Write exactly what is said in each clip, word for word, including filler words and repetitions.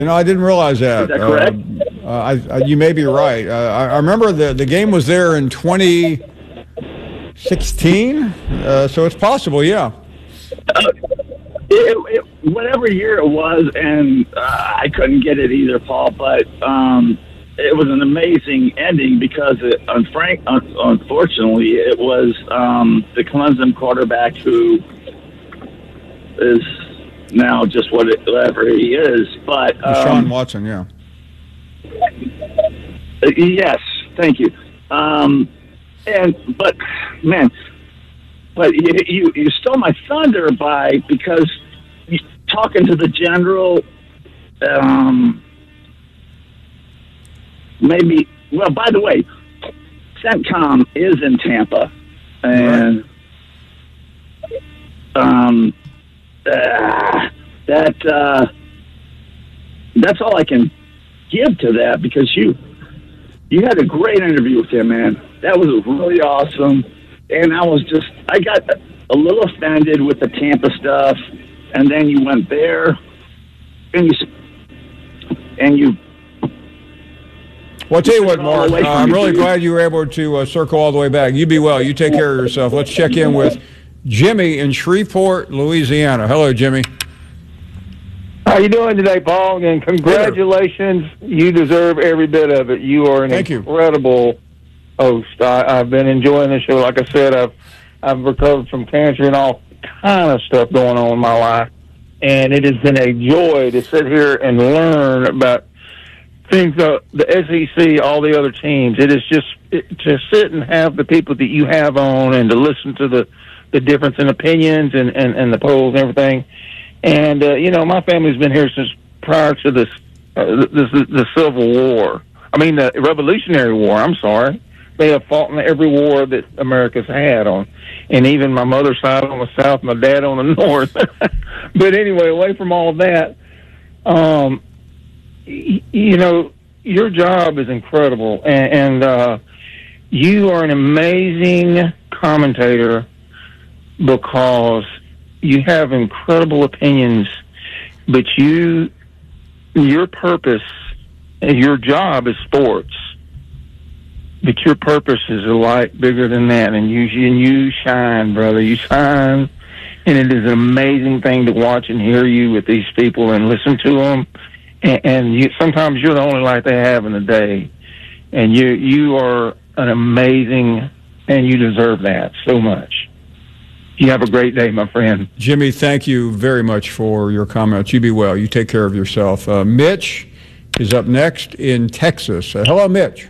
You know, I didn't realize that. Is that correct? Uh, uh, I, I, you may be right. Uh, I, I remember the, the game was there in twenty sixteen, uh, so it's possible, yeah. Uh, it, it, whatever year it was, and uh, I couldn't get it either, Paul, but um, it was an amazing ending because, it, unfrank, un, unfortunately, it was um, the Clemson quarterback who is now just what it, whatever he is. But um, Sean Watson, yeah. Yes, thank you. Um, and but man, but you, you you stole my thunder by because you, talking to the general, um, maybe. Well, by the way, CENTCOM is in Tampa, and right. um. Uh, that uh, that's all I can give to that because you you had a great interview with him, man. That was really awesome, and I was just I got a little offended with the Tampa stuff, and then you went there, and you and you. Well, I'll tell you what, Mark. Uh, I'm really glad you were able to uh, circle all the way back. You be well. You take care of yourself. Let's check in with Jimmy in Shreveport, Louisiana. Hello, Jimmy. How you doing today, Paul? And congratulations. You deserve every bit of it. You are an Thank incredible you. host. I, I've been enjoying the show. Like I said, I've I've recovered from cancer and all kind of stuff going on in my life, and it has been a joy to sit here and learn about things. Uh, the S E C, all the other teams. It is just it, to sit and have the people that you have on, and to listen to the the difference in opinions and, and, and the polls and everything. And, uh, you know, my family's been here since prior to this, uh, this, the Civil War. I mean, the Revolutionary War, I'm sorry. They have fought in every war that America's had on. And even my mother's side on the south, my dad on the north. But anyway, away from all that, um, y- you know, your job is incredible. And, and uh, you are an amazing commentator because you have incredible opinions, but you, your purpose, your job is sports, but your purpose is a lot bigger than that, and you and you shine, brother. You shine, and it is an amazing thing to watch and hear you with these people and listen to them. And, and you, sometimes you're the only light they have in the day, and you you are an amazing, and you deserve that so much. You have a great day, my friend. Jimmy, thank you very much for your comments. You be well. You take care of yourself. Uh, Mitch is up next in Texas. Uh, hello, Mitch.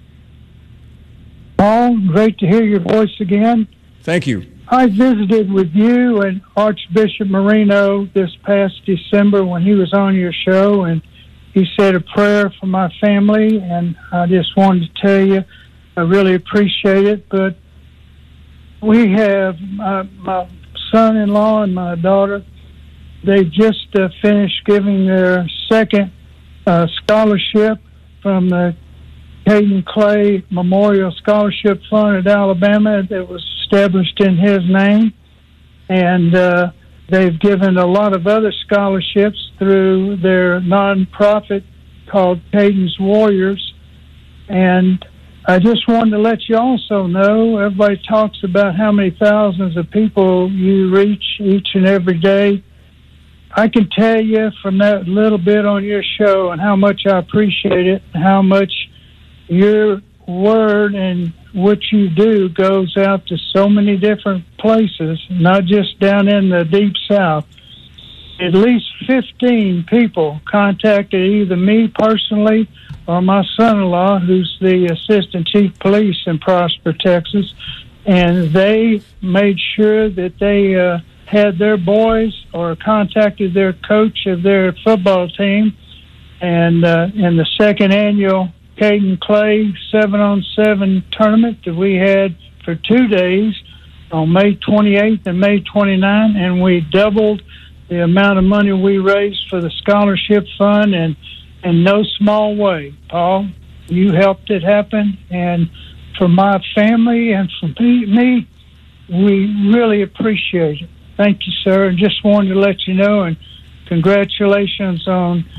Paul, great to hear your voice again. Thank you. I visited with you and Archbishop Marino this past December when he was on your show, and he said a prayer for my family, and I just wanted to tell you I really appreciate it, but we have my, my son-in-law and my daughter. They just uh, finished giving their second uh, scholarship from the Caden Clay Memorial Scholarship Fund at Alabama that was established in his name. And uh, they've given a lot of other scholarships through their nonprofit called Caden's Warriors. And I just wanted to let you also know, everybody talks about how many thousands of people you reach each and every day. I can tell you from that little bit on your show and how much I appreciate it, and how much your word and what you do goes out to so many different places, not just down in the Deep South. At least fifteen people contacted either me personally or my son-in-law, who's the assistant chief police in Prosper, Texas, and they made sure that they uh, had their boys or contacted their coach of their football team. And uh, in the second annual Caden Clay seven-on-seven tournament that we had for two days on May twenty-eighth and May twenty-ninth, and we doubled the amount of money we raised for the scholarship fund, and in no small way, Paul, you helped it happen. And for my family and for me, we really appreciate it. Thank you, sir. And just wanted to let you know, and congratulations on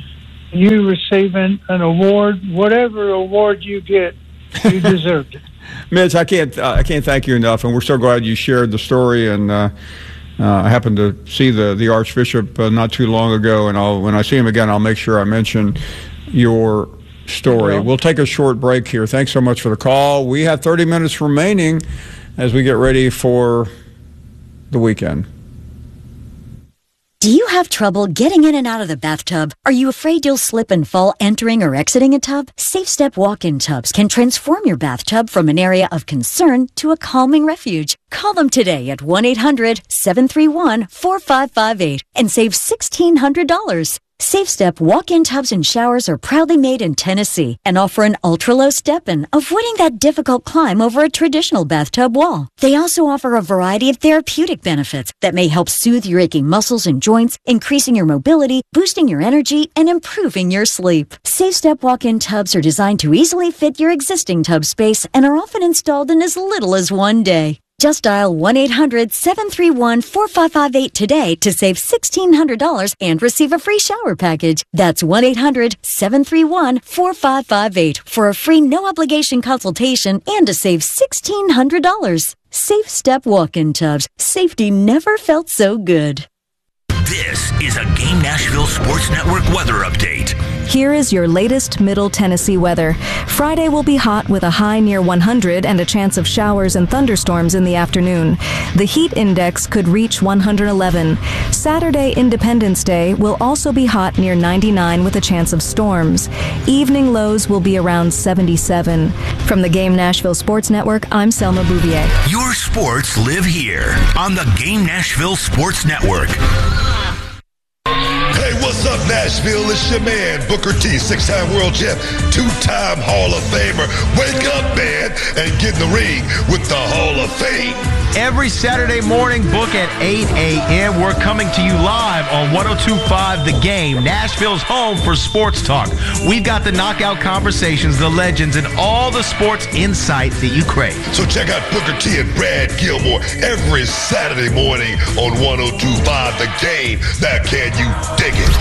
you receiving an award. Whatever award you get, you deserved it. Mitch, I can't uh, I can't thank you enough, and we're so glad you shared the story. And uh, uh, I happened to see the the Archbishop uh, not too long ago, and I'll when I see him again, I'll make sure I mention your story. Well, we'll take a short break here. Thanks so much for the call. We have thirty minutes remaining as we get ready for the weekend. Do you have trouble getting in and out of the bathtub? Are you afraid you'll slip and fall entering or exiting a tub? SafeStep walk-in tubs can transform your bathtub from an area of concern to a calming refuge. Call them today at one eight hundred seven three one four five five eight and save sixteen hundred dollars. SafeStep walk-in tubs and showers are proudly made in Tennessee and offer an ultra-low step-in, avoiding that difficult climb over a traditional bathtub wall. They also offer a variety of therapeutic benefits that may help soothe your aching muscles and joints, increasing your mobility, boosting your energy, and improving your sleep. SafeStep walk-in tubs are designed to easily fit your existing tub space and are often installed in as little as one day. Just dial one eight hundred seven three one four five five eight today to save sixteen hundred dollars and receive a free shower package. That's one eight hundred seven three one four five five eight for a free no-obligation consultation and to save sixteen hundred dollars. SafeStep walk-in tubs. Safety never felt so good. This is a Game Nashville Sports Network weather update. Here is your latest Middle Tennessee weather. Friday will be hot with a high near one hundred and a chance of showers and thunderstorms in the afternoon. The heat index could reach one hundred eleven. Saturday, Independence Day, will also be hot near ninety-nine with a chance of storms. Evening lows will be around seventy-seven. From the Game Nashville Sports Network, I'm Selma Bouvier. Your sports live here on the Game Nashville Sports Network. Hey, what's up, Nashville? It's your man, Booker T, six-time world champ, two-time Hall of Famer. Wake up, man, and get in the ring with the Hall of Fame. Every Saturday morning, book at eight a.m. We're coming to you live on one oh two point five The Game, Nashville's home for sports talk. We've got the knockout conversations, the legends, and all the sports insight that you crave. So check out Booker T and Brad Gilmore every Saturday morning on one oh two point five The Game. Now, can you dig it?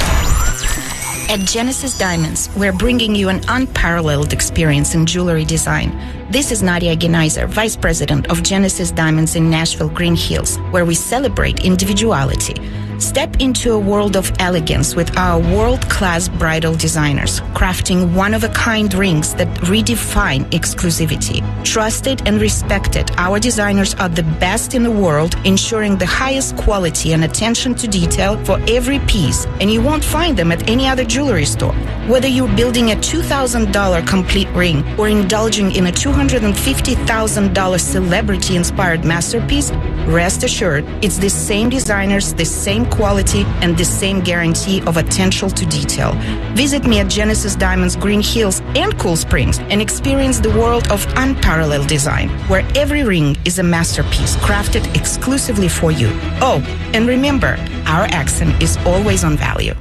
At Genesis Diamonds, we're bringing you an unparalleled experience in jewelry design. This is Nadia Genaiser, Vice President of Genesis Diamonds in Nashville Green Hills, where we celebrate individuality. Step into a world of elegance with our world-class bridal designers, crafting one-of-a-kind rings that redefine exclusivity. Trusted and respected, our designers are the best in the world, ensuring the highest quality and attention to detail for every piece, and you won't find them at any other jewelry store. Whether you're building a two thousand dollars complete ring or indulging in a two hundred fifty thousand dollars celebrity-inspired masterpiece, rest assured, it's the same designers, the same quality, and the same guarantee of attention to detail. Visit me at Genesis Diamonds Green Hills and Cool Springs and experience the world of unparalleled design, where every ring is a masterpiece crafted exclusively for you. Oh, and remember, our accent is always on value.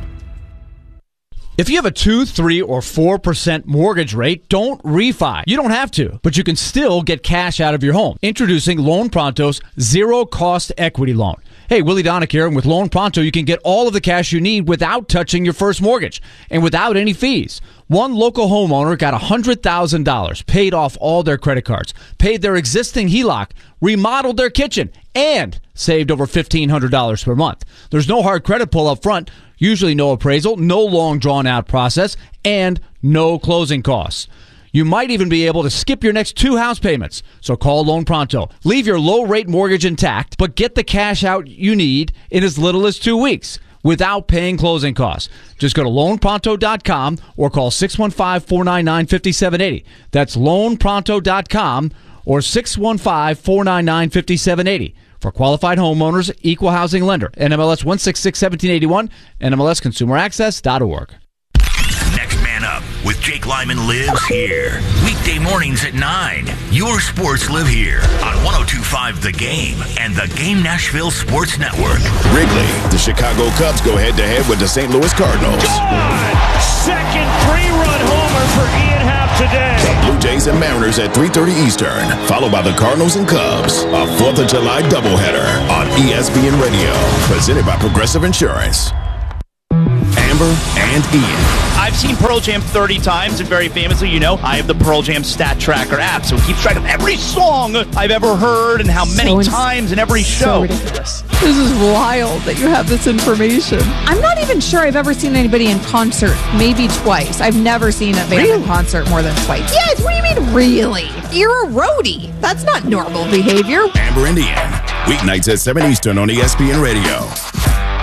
If you have a two, three, or four percent mortgage rate, don't refi. You don't have to, but you can still get cash out of your home. Introducing Loan Pronto's zero-cost equity loan. Hey, Willie Donick here, and with Loan Pronto, you can get all of the cash you need without touching your first mortgage and without any fees. One local homeowner got one hundred thousand dollars, paid off all their credit cards, paid their existing H E L O C, remodeled their kitchen, and saved over fifteen hundred dollars per month. There's no hard credit pull up front, usually no appraisal, no long drawn-out process, and no closing costs. You might even be able to skip your next two house payments. So call Loan Pronto. Leave your low-rate mortgage intact, but get the cash out you need in as little as two weeks without paying closing costs. Just go to loan pronto dot com or call six one five, four nine nine, five seven eight zero. That's loan pronto dot com or six one five, four nine nine, five seven eight zero. For qualified homeowners, equal housing lender. N M L S one six six, one seven eight one, N M L S consumer access dot org. Next Man Up with Jake Lyman lives here. Weekday mornings at nine. Your sports live here on one oh two point five The Game and the Game Nashville Sports Network. Wrigley, the Chicago Cubs go head-to-head with the Saint Louis Cardinals. Gone! Second three-run homer for Ian Happ today. The Blue Jays and Mariners at three thirty Eastern, followed by the Cardinals and Cubs. A fourth of July doubleheader on E S P N Radio, presented by Progressive Insurance. Amber and Ian. I I've seen Pearl Jam thirty times, and very famously, you know, I have the Pearl Jam Stat Tracker app, so it keeps track of every song I've ever heard and how many So times in every show. So ridiculous. This is wild that you have this information. I'm not even sure I've ever seen anybody in concert, maybe twice. I've never seen a band really? in concert more than twice. Yes, what do you mean, really? You're a roadie. That's not normal behavior. Amber Indian, weeknights at seven Eastern on E S P N Radio.